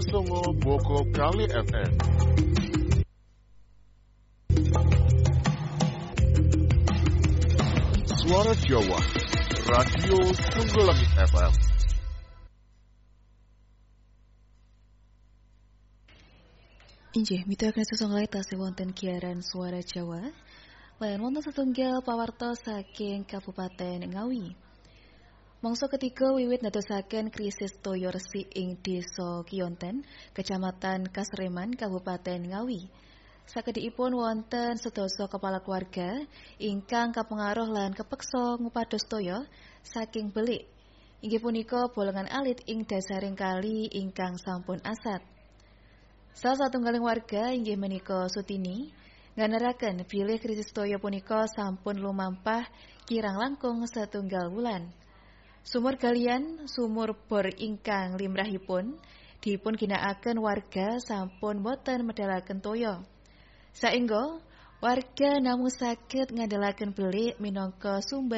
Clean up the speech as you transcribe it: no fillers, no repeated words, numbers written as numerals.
Songo Boko Kali FM. Suara Jawa, Radio Tunggalangit FM. Injih, mituraken sesungguhnya tasih wonten giaran Suara Jawa. Lan wonten setunggal pawarta saking Kabupaten Ngawi. Mangsa ketiga wiwit ndadosaken krisis toya resik ing Desa Kiyonten, Kecamatan Kasreman, Kabupaten Ngawi. Sakedhikipun wonten sedasa kepala keluarga ingkang kapengaruh lan kepeksa ngupados toya saking belik. Inggih punika bolongan alit ing dasaring kali ingkang sampun asat. Salah satunggaling warga inggih menika Sutini nganaraken bilih krisis toya punika sampun lumampah kirang langkung setunggal wulan. Sumur galian sumur bor ingkang limrahipun dipun ginakaken warga sampun boten medalaken toya. Saengga warga namung saged ngandhelaken belik minangka sumber